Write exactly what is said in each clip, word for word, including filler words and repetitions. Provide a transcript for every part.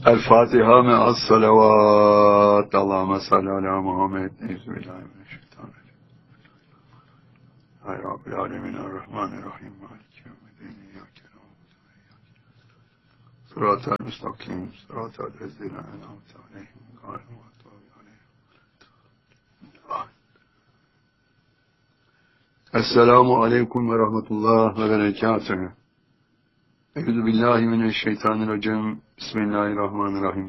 El Fatiha me'as salavat. Allahümme salli ala Muhammed. Euzubillahimineşşeytanirracim. Hay Rabbil alemin errahmanirrahim. Maliki yevmiddin. İyyâke na'budu ve iyyâke nestaîn. Sıratal müstakim. Sıratal lezîne en'amte aleyhim. Gayril mağdûbi aleyhim. Esselamu aleyküm ve rahmetullah ve berekatühü. Euzubillahimineşşeytanirracim. Bismillahirrahmanirrahim.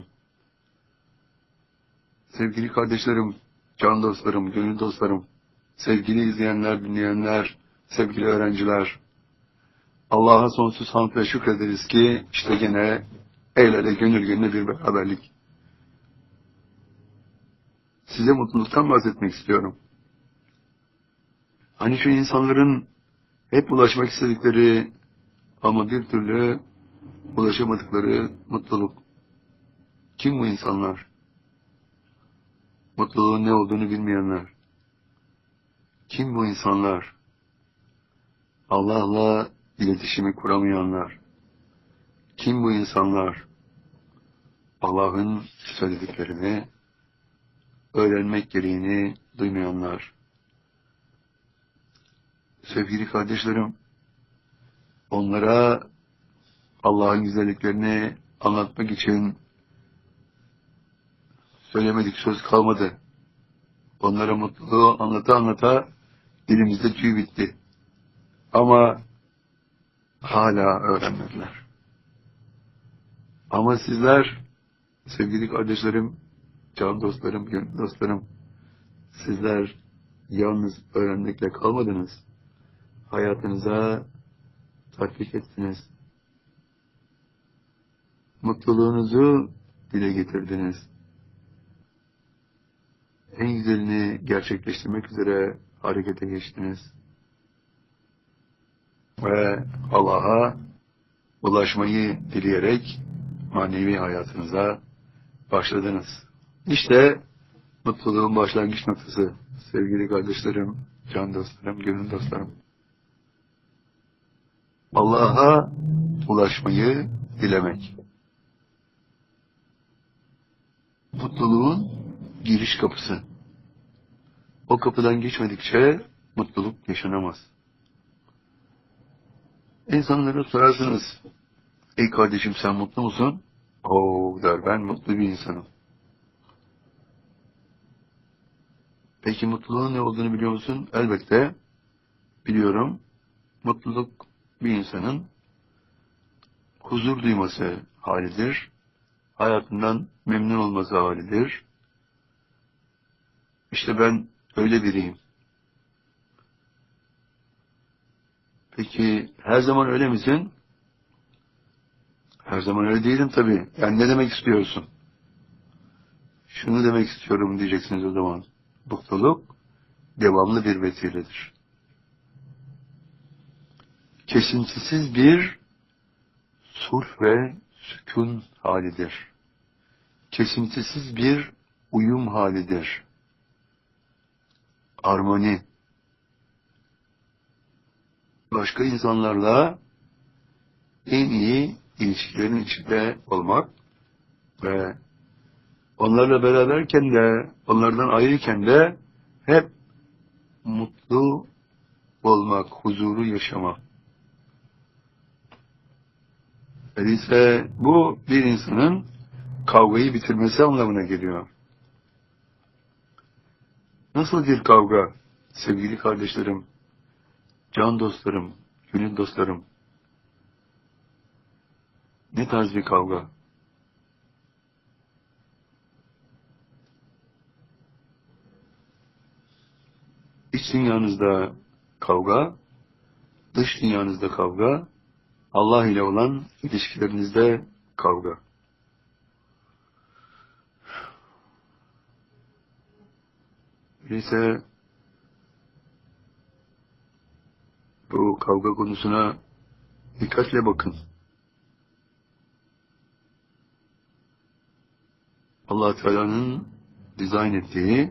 Sevgili kardeşlerim, can dostlarım, gönül dostlarım, sevgili izleyenler, dinleyenler, sevgili öğrenciler, Allah'a sonsuz hamd ve şükrederiz ki işte gene el ele gönül gönüle bir beraberlik. Size mutluluktan bahsetmek istiyorum. Hani şu insanların hep ulaşmak istedikleri ama bir türlü ulaşamadıkları mutluluk. Kim bu insanlar? Mutluluğun ne olduğunu bilmeyenler. Kim bu insanlar? Allah'la iletişimi kuramayanlar. Kim bu insanlar? Allah'ın söylediklerini öğrenmek gereğini duymayanlar. Sevgili kardeşlerim, onlara Allah'ın güzelliklerini anlatmak için söylemedik söz kalmadı. Onlara mutluluğu anlata anlata dilimizde tüy bitti. Ama hala öğrenmediler. Ama sizler, sevgili kardeşlerim, can dostlarım, gönül dostlarım, sizler yalnız öğrenmekle kalmadınız. Hayatınıza tatbik ettiniz. Mutluluğunuzu dile getirdiniz. En güzelini gerçekleştirmek üzere harekete geçtiniz. Ve Allah'a ulaşmayı dileyerek manevi hayatınıza başladınız. İşte mutluluğun başlangıç noktası sevgili kardeşlerim, can dostlarım, gönül dostlarım. Allah'a ulaşmayı dilemek. Mutluluğun giriş kapısı. O kapıdan geçmedikçe mutluluk yaşanamaz. İnsanlara sorarsınız, ey kardeşim sen mutlu musun? Oo der, ben mutlu bir insanım. Peki mutluluğun ne olduğunu biliyor musun? Elbette biliyorum. Mutluluk bir insanın huzur duyması halidir. Hayatından memnun olması halidir. İşte ben öyle biriyim. Peki her zaman öyle misin? Her zaman öyle değilim tabii. Yani ne demek istiyorsun? Şunu demek istiyorum diyeceksiniz o zaman. Mutluluk devamlı bir vesiledir. Kesintisiz bir sulh ve sükun halidir. Kesintisiz bir uyum halidir. Armoni. Başka insanlarla en iyi ilişkilerin içinde olmak ve onlarla beraberken de, onlardan ayrıyken de hep mutlu olmak, huzuru yaşamak. Öyleyse bu bir insanın kavgayı bitirmesi anlamına geliyor. Nasıl bir kavga sevgili kardeşlerim, can dostlarım, gönül dostlarım? Ne tarz bir kavga? İç dünyanızda kavga, dış dünyanızda kavga, Allah ile olan ilişkilerinizde kavga. Öyleyse bu kavga konusuna dikkatle bakın. Allah Teala'nın dizayn ettiği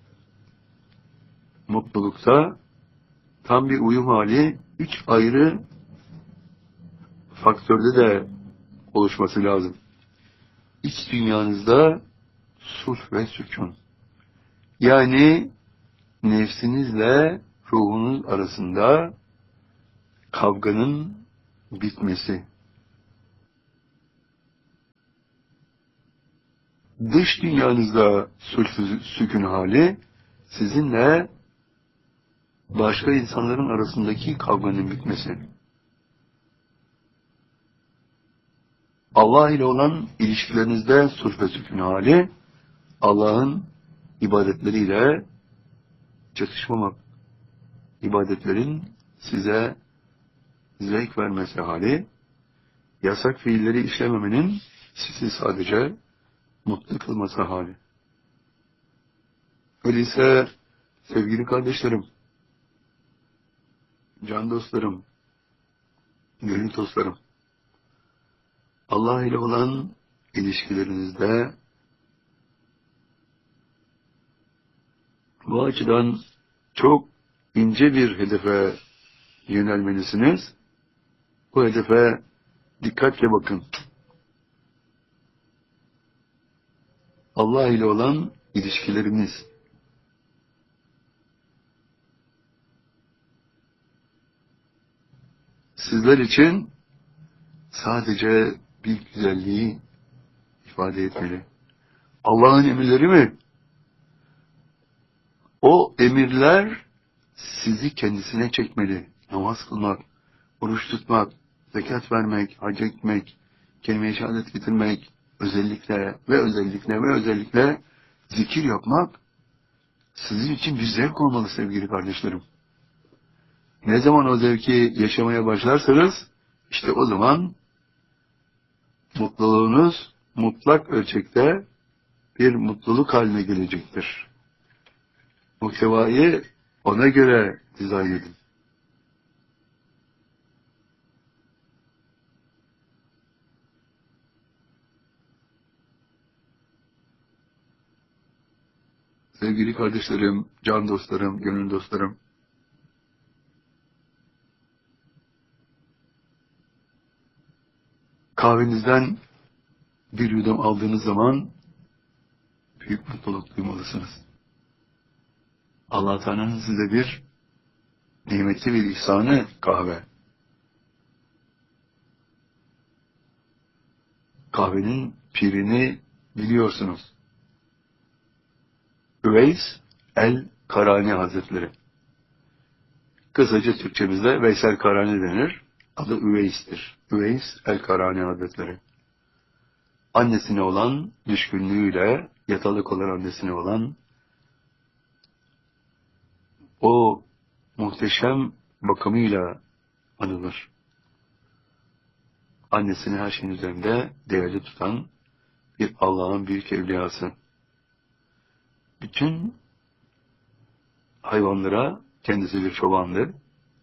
mutlulukta tam bir uyum hali üç ayrı faktörde de oluşması lazım. iç dünyanızda sulh ve sükun. Yani nefsinizle ruhunuz arasında kavganın bitmesi. Dış dünyanızda sulh sükun hali, sizinle başka insanların arasındaki kavganın bitmesi. Allah ile olan ilişkilerinizde sulh ve sükun hali, Allah'ın ibadetleriyle çatışmamak, ibadetlerin size zevk vermesi hali, yasak fiilleri işlememenin sizi sadece mutlu kılması hali. Öyleyse sevgili kardeşlerim, can dostlarım, gönül dostlarım, Allah ile olan ilişkilerinizde bu açıdan çok ince bir hedefe yönelmelisiniz. Bu hedefe dikkatle bakın. Allah ile olan ilişkileriniz. Sizler için sadece bir güzelliği ifade etmeli. Allah'ın emirleri mi? O emirler sizi kendisine çekmeli. Namaz kılmak, oruç tutmak, zekat vermek, hac etmek, kelime-i şehadet getirmek, özellikle ve özellikle ve özellikle zikir yapmak sizin için bir zevk olmalı sevgili kardeşlerim. Ne zaman o zevki yaşamaya başlarsanız, işte o zaman mutluluğunuz mutlak ölçekte bir mutluluk haline gelecektir. Muhtevayı ona göre dizayn edin. Sevgili kardeşlerim, can dostlarım, gönül dostlarım, kahvenizden bir yudum aldığınız zaman büyük mutluluk duymalısınız. Allah Teala'nın size bir nimetli bir ihsanı kahve. Kahvenin pirini biliyorsunuz. Üveys el-Karani Hazretleri. Kısaca Türkçemizde Veysel Karani denir. Adı Üveys'tir. Üveys el-Karani Hazretleri. Annesine olan düşkünlüğüyle, yatalık olan annesine olan o muhteşem bakımıyla anılır. Annesini her şeyin üzerinde değerli tutan bir Allah'ın büyük evliyası. Bütün hayvanlara kendisi bir çobandı.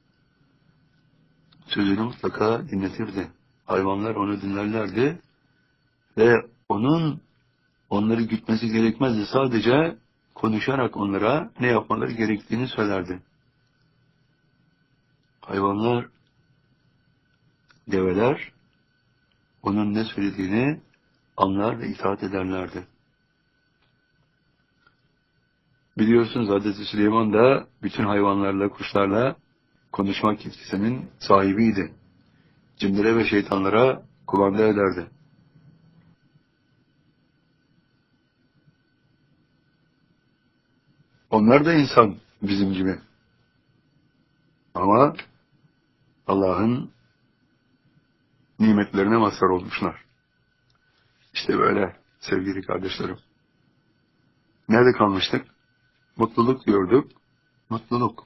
Sözünü mutlaka dinletirdi. Hayvanlar onu dinlerlerdi ve onun onları gütmesi gerekmezdi. Sadece konuşarak onlara ne yapmaları gerektiğini söylerdi. Hayvanlar, develer onun ne söylediğini anlar ve itaat ederlerdi. Biliyorsunuz Hazreti Süleyman da bütün hayvanlarla, kuşlarla konuşmak yetkisinin sahibiydi. Cinlere ve şeytanlara kumanda ederdi. Onlar da insan bizim gibi. Ama Allah'ın nimetlerine mazhar olmuşlar. İşte böyle sevgili kardeşlerim. Nerede kalmıştık? Mutluluk diyorduk. Mutluluk.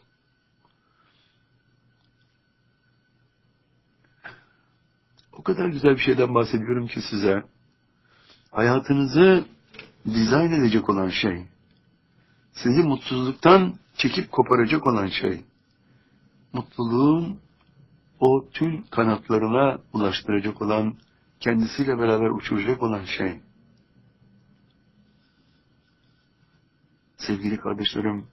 O kadar güzel bir şeyden bahsediyorum ki size. Hayatınızı dizayn edecek olan şey. Sizi mutsuzluktan çekip koparacak olan şey. Mutluluğun o tül kanatlarına ulaştıracak olan, kendisiyle beraber uçuracak olan şey. Sevgili kardeşlerim,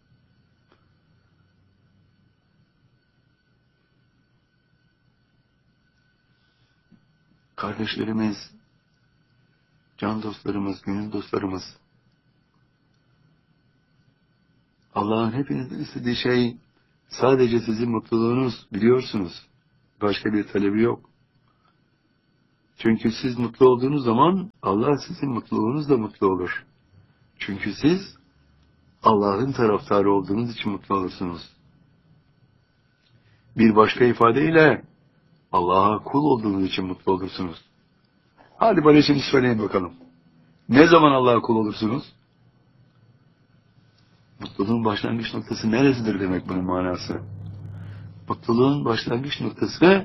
kardeşlerimiz can dostlarımız, gönül dostlarımız, Allah'ın hepinizden istediği şey sadece sizin mutluluğunuz, biliyorsunuz. Başka bir talebi yok. Çünkü siz mutlu olduğunuz zaman Allah sizin mutluluğunuzla mutlu olur. Çünkü siz Allah'ın taraftarı olduğunuz için mutlu olursunuz. Bir başka ifadeyle Allah'a kul olduğunuz için mutlu olursunuz. Hadi bana şimdi söyleyin bakalım. Ne zaman Allah'a kul olursunuz? Mutluluğun başlangıç noktası neresidir demek bunun manası? Mutluluğun başlangıç noktası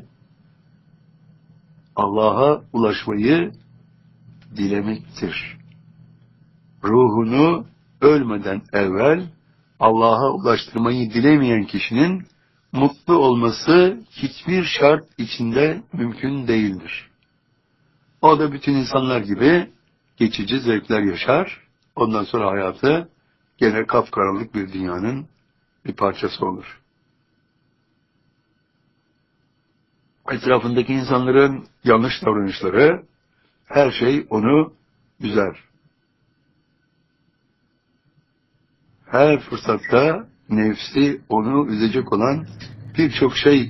Allah'a ulaşmayı dilemektir. Ruhunu ölmeden evvel Allah'a ulaştırmayı dilemeyen kişinin mutlu olması hiçbir şart içinde mümkün değildir. O da bütün insanlar gibi geçici zevkler yaşar, ondan sonra hayatı gene kapkaranlık bir dünyanın bir parçası olur. Etrafındaki insanların yanlış davranışları, her şey onu üzer. Her fırsatta nefsi onu üzecek olan birçok şey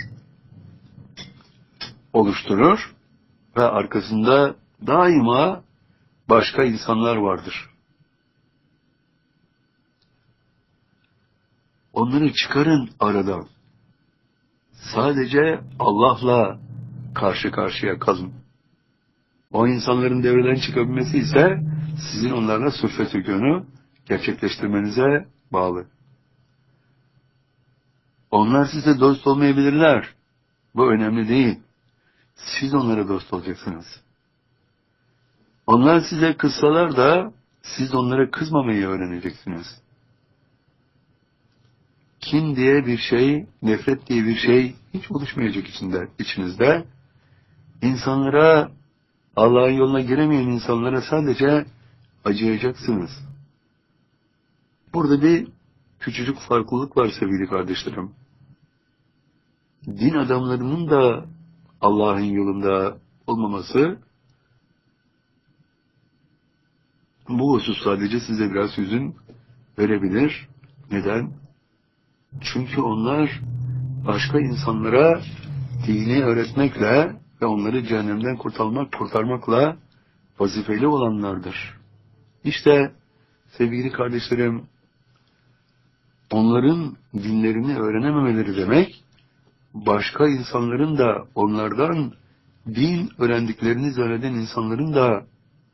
oluşturur ve arkasında daima başka insanlar vardır. Onları çıkarın aradan. Sadece Allah'la karşı karşıya kalın. O insanların devreden çıkabilmesi ise sizin onlarla sülfet hükmünü gerçekleştirmenize bağlı. Onlar size dost olmayabilirler. Bu önemli değil. Siz onlara dost olacaksınız. Onlar size kızsalar da siz onlara kızmamayı öğreneceksiniz. Kin diye bir şey, nefret diye bir şey hiç oluşmayacak içinde, içinizde. İnsanlara, Allah'ın yoluna giremeyen insanlara sadece acıyacaksınız. Burada bir küçücük farklılık var sevgili kardeşlerim. Din adamlarının da Allah'ın yolunda olmaması, bu husus sadece size biraz hüzün verebilir. Neden? Çünkü onlar başka insanlara dini öğretmekle ve onları cehennemden kurtarmak, kurtarmakla vazifeli olanlardır. İşte sevgili kardeşlerim, onların dinlerini öğrenememeleri demek, başka insanların da onlardan din öğrendiklerini zanneden insanların da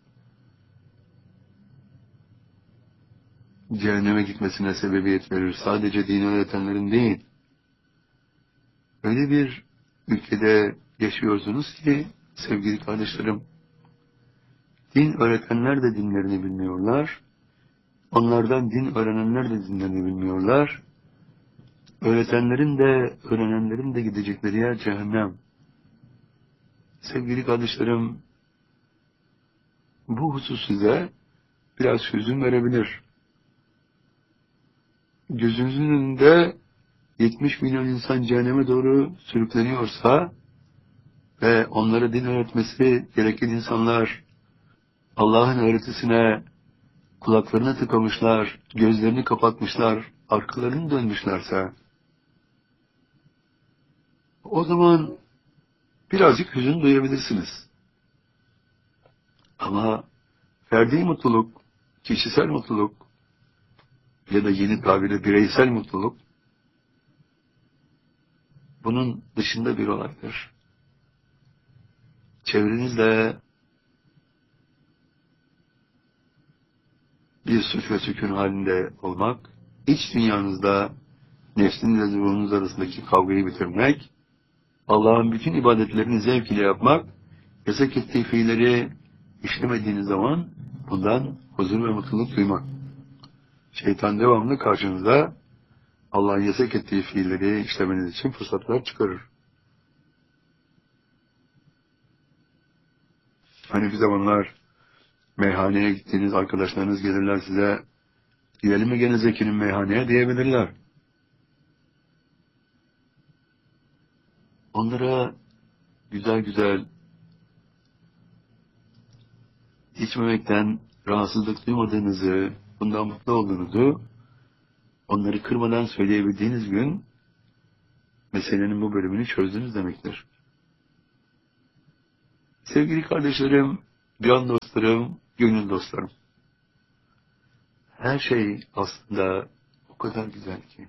cehenneme gitmesine sebebiyet verir. Sadece din öğretenlerin değil. Öyle bir ülkede yaşıyorsunuz ki sevgili kardeşlerim, din öğretenler de dinlerini bilmiyorlar. Onlardan din öğrenenler de dinlerini bilmiyorlar. Öğretenlerin de öğrenenlerin de gidecekleri yer cehennem. Sevgili kardeşlerim, bu husus size biraz hüzün verebilir. Gözünüzün önünde yetmiş milyon insan cehenneme doğru sürükleniyorsa ve onlara din öğretmesi gereken insanlar Allah'ın öğretisine kulaklarını tıkamışlar, gözlerini kapatmışlar, arkalarını dönmüşlerse, o zaman birazcık hüzün duyabilirsiniz. Ama ferdi mutluluk, kişisel mutluluk ya da yeni tabirle bireysel mutluluk bunun dışında bir olaydır. Çevrenizde bir suç ve sükun halinde olmak, iç dünyanızda nefsinizle ruhunuz arasındaki kavgayı bitirmek, Allah'ın bütün ibadetlerini zevk ile yapmak, yasak ettiği fiilleri işlemediğiniz zaman bundan huzur ve mutluluk duymak. Şeytan devamlı karşınızda Allah'ın yasak ettiği fiilleri işlemeniz için fırsatlar çıkarır. Hani bir zamanlar meyhaneye gittiğiniz arkadaşlarınız gelirler size, gidelim mi gene Zeki'nin meyhaneye diyebilirler. Onlara güzel güzel içmemekten rahatsızlık duymadığınızı, bundan mutlu olduğunuzu onları kırmadan söyleyebildiğiniz gün meselenin bu bölümünü çözdünüz demektir. Sevgili kardeşlerim, can dostlarım, gönül dostlarım. Her şey aslında o kadar güzel ki.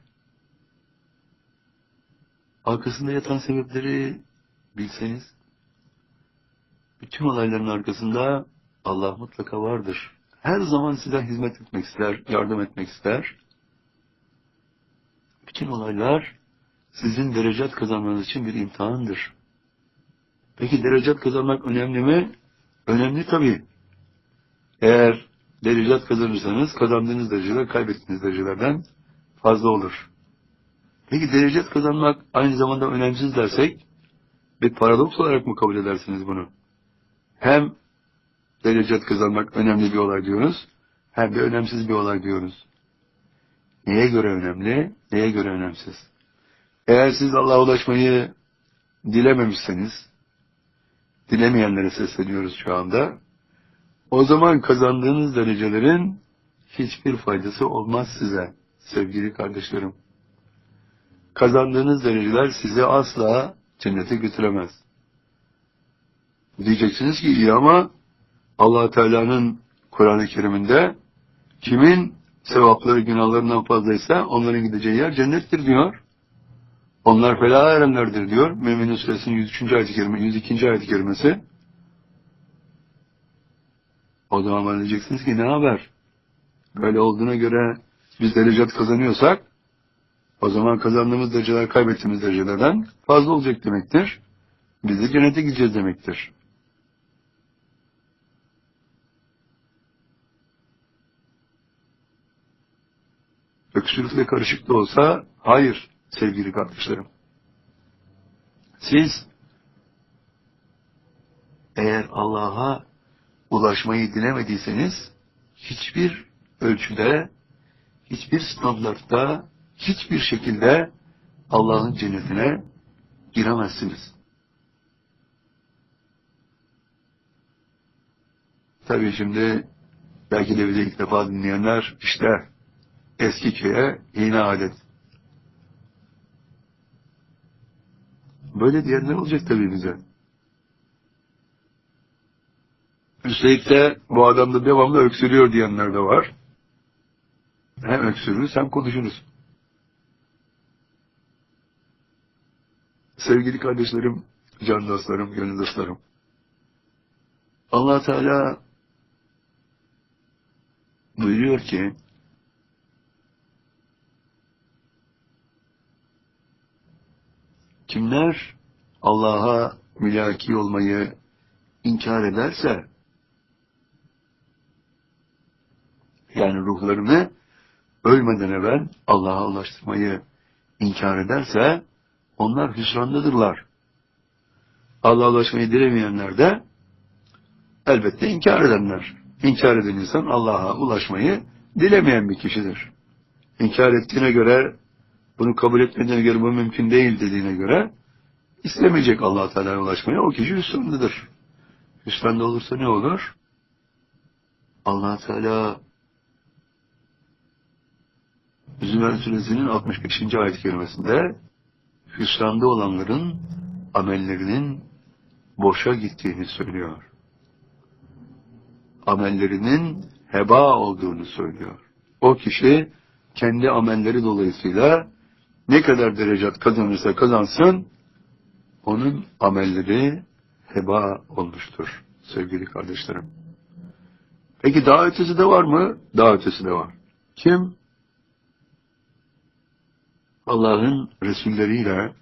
Arkasında yatan sebepleri bilseniz, bütün olayların arkasında Allah mutlaka vardır. Her zaman size hizmet etmek ister, yardım etmek ister. Bütün olaylar sizin derecat kazanmanız için bir imtihandır. Peki derecat kazanmak önemli mi? Önemli tabii. Eğer derecat kazanırsanız kazandığınız dereceler kaybettiğiniz derecelerden fazla olur. Peki derecat kazanmak aynı zamanda önemsiz dersek bir paradoks olarak mı kabul edersiniz bunu? Hem derecat kazanmak önemli bir olay diyoruz, hem de önemsiz bir olay diyoruz. Neye göre önemli, neye göre önemsiz? Eğer siz Allah'a ulaşmayı dilememişseniz, dilemeyenlere sesleniyoruz şu anda, o zaman kazandığınız derecelerin hiçbir faydası olmaz size sevgili kardeşlerim. Kazandığınız dereceler sizi asla cennete götüremez. Diyeceksiniz ki iyi ama Allah Teala'nın Kur'an-ı Kerim'inde kimin sevapları günahlarından fazlaysa onların gideceği yer cennettir diyor. Onlar felaha erenlerdir diyor. Mü'minin Suresinin yüz üçüncü ayet-i kerime, yüz ikinci ayet-i kerimesi. O zaman bana diyeceksiniz ki ne haber? Böyle olduğuna göre biz derecat kazanıyorsak o zaman kazandığımız dereceler kaybettiğimiz derecelerden fazla olacak demektir. Biz de cennete gideceğiz demektir. Öksürükle karışık da olsa hayır sevgili kardeşlerim. Siz eğer Allah'a ulaşmayı dilemediyseniz hiçbir ölçüde, hiçbir standartta, hiçbir şekilde Allah'ın cennetine giremezsiniz. Tabii şimdi belki de bizi ilk defa dinleyenler işte eski köye yeni adet. Böyle diyenler olacak tabii bize. Üstelik de bu adam da devamlı öksürüyor diyenler de var. Hem öksürürüz hem konuşuruz. Sevgili kardeşlerim, can dostlarım, gönül dostlarım. Allah Teala buyuruyor ki kimler Allah'a mülaki olmayı inkar ederse, yani ruhlarını ölmeden evvel Allah'a ulaştırmayı inkar ederse onlar hüsrandadırlar. Allah'a ulaşmayı dilemeyenler de elbette inkar edenler. İnkar eden insan Allah'a ulaşmayı dilemeyen bir kişidir. İnkar ettiğine göre, bunu kabul etmediğine göre bu mümkün değil dediğine göre istemeyecek Allah Teala'ya ulaşmayı, o kişi hüsrandadır. Hüsranda olursa ne olur? Allah Teala Zümer Suresinin altmış beşinci ayet-i kerimesinde hüsranda olanların amellerinin boşa gittiğini söylüyor. Amellerinin heba olduğunu söylüyor. O kişi kendi amelleri dolayısıyla ne kadar derecat kazanırsa kazansın onun amelleri heba olmuştur sevgili kardeşlerim. Peki daha ötesi de var mı? Daha ötesi de var. Kim Allah'ın Resulleriyle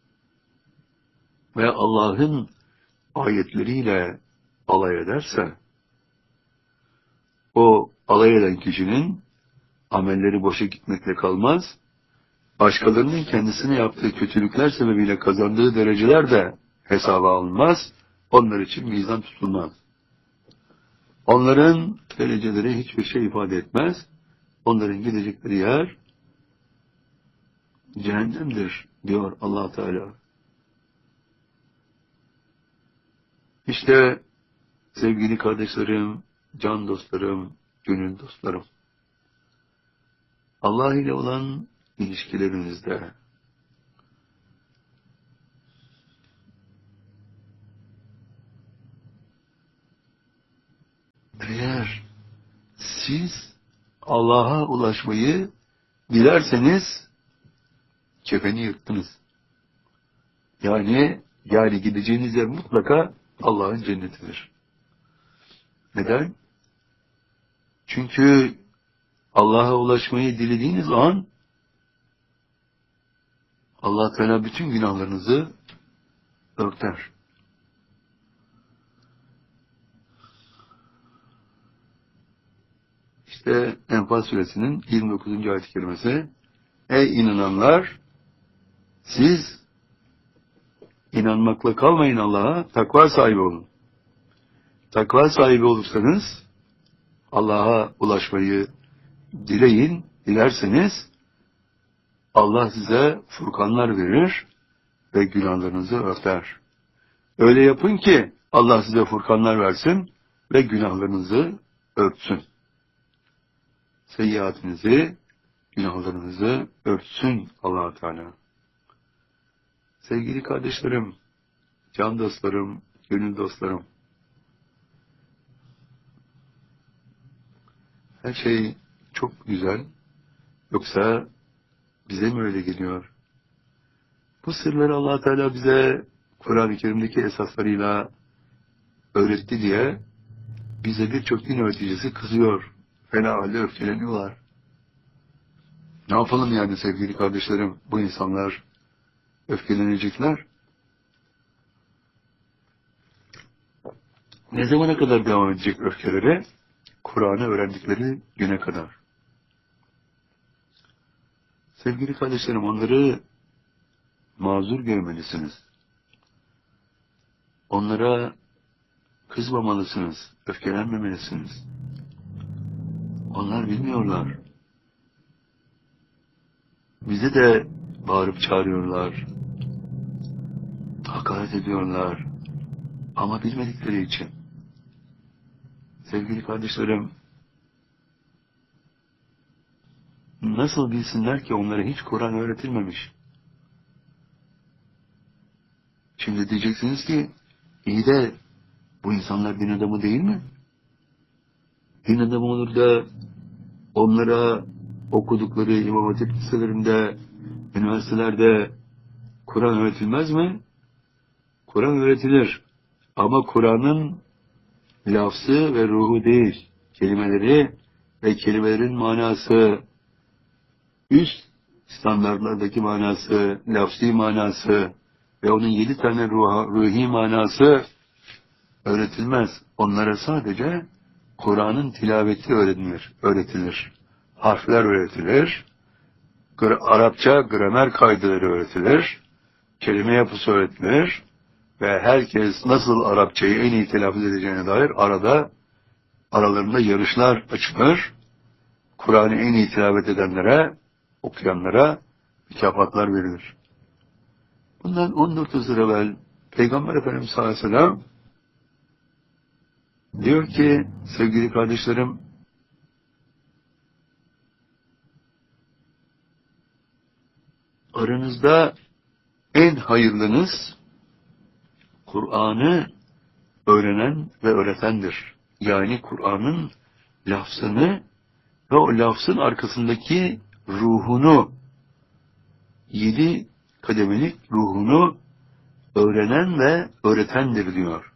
ve Allah'ın ayetleriyle alay ederse, o alay eden kişinin amelleri boşa gitmekle kalmaz, başkalarının kendisine yaptığı kötülükler sebebiyle kazandığı dereceler de hesaba alınmaz, onlar için mizan tutulmaz. Onların dereceleri hiçbir şey ifade etmez, onların gidecekleri yer cehennemdir diyor Allah Teala. İşte sevgili kardeşlerim, can dostlarım, gönül dostlarım. Allah ile olan ilişkilerinizde eğer siz Allah'a ulaşmayı dilerseniz kefeni yırttınız. Yani yani gideceğiniz yer mutlaka Allah'ın cennetidir. Neden? Çünkü Allah'a ulaşmayı dilediğiniz an Allah Teala bütün günahlarınızı örter. İşte Enfal suresinin yirmi dokuzuncu ayet-i kerimesi: Ey inananlar, siz inanmakla kalmayın Allah'a, takva sahibi olun. Takva sahibi olursanız Allah'a ulaşmayı dileyin, dilerseniz Allah size furkanlar verir ve günahlarınızı örter. Öyle yapın ki Allah size furkanlar versin ve günahlarınızı örtsün. Seyyiatinizi, günahlarınızı örtsün Allah Teala. Sevgili kardeşlerim, can dostlarım, gönül dostlarım, her şey çok güzel, yoksa bize mi öyle geliyor? Bu sırları Allah Teala bize Kur'an-ı Kerim'deki esaslarıyla öğretti diye bize birçok din öğreticisi kızıyor, fena halde öfkeleniyorlar. Ne yapalım yani sevgili kardeşlerim, bu insanlar öfkelenecekler. Ne zamana kadar devam edecek öfkeleri? Kur'an'ı öğrendikleri güne kadar. Sevgili kardeşlerim, onları mazur görmelisiniz. Onlara kızmamalısınız, öfkelenmemelisiniz. Onlar bilmiyorlar. Bize de bağırıp çağırıyorlar, hakaret ediyorlar ama bilmedikleri için. Sevgili kardeşlerim, nasıl bilsinler ki onlara hiç Kur'an öğretilmemiş? Şimdi diyeceksiniz ki, iyi de bu insanlar din adamı değil mi? Din adamı olur da onlara okudukları İmam Hatip liselerinde, üniversitelerde Kur'an öğretilmez mi? Kur'an öğretilir. Ama Kur'an'ın lafzı ve ruhu değil, kelimeleri ve kelimelerin manası, üst standartlardaki manası, lafzi manası ve onun yedi tane ruha, ruhi manası öğretilmez. Onlara sadece Kur'an'ın tilaveti öğretilir. öğretilir. Harfler öğretilir. Arapça gramer kaydeleri öğretilir. Kelime yapısı öğretilir. Ve herkes nasıl Arapçayı en iyi telaffuz edeceğine dair arada aralarında yarışlar açılır. Kur'an'ı en iyi tilavet edenlere, okuyanlara mükafatlar verilir. Bundan on dört yıl evvel Peygamber Efendimiz sallallahu aleyhi ve sellem diyor ki, sevgili kardeşlerim, aranızda en hayırlınız Kur'an'ı öğrenen ve öğretendir. Yani Kur'an'ın lafzını ve o lafzın arkasındaki ruhunu, yedi kademelik ruhunu öğrenen ve öğretendir diyor.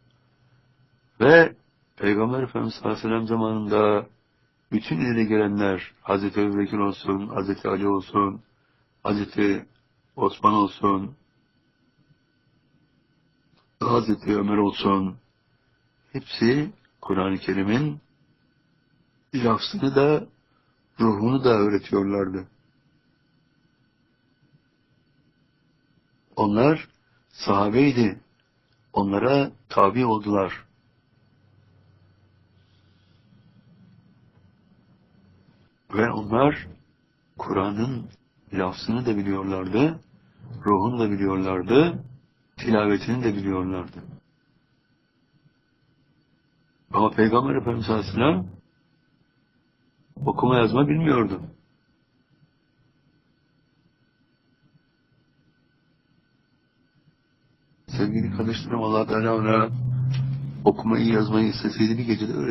Ve Peygamber Efendimiz sallallahu aleyhi ve sellem zamanında bütün ileri gelenler, Hazreti Ebubekir olsun, Hazreti Ali olsun, Hazreti Osman olsun, Hazreti Ömer olsun, hepsi Kur'an-ı Kerim'in lafzını da, ruhunu da öğretiyorlardı. Onlar sahabeydi. Onlara tabi oldular. Ve onlar Kur'an'ın lafzını da biliyorlardı, ruhunu da biliyorlardı, tilavetini de biliyorlardı. Ama Peygamber Efendimiz Aleyhisselam okuma yazma bilmiyordu. Sevgili kardeşlerim, Allah Teala ona okumayı yazmayı isteseydi bir gecede öğretirdi.